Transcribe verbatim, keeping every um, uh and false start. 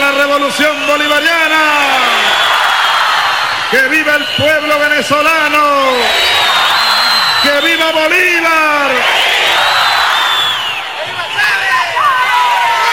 la revolución bolivariana! ¡Que viva el pueblo venezolano! ¡Que viva Bolívar!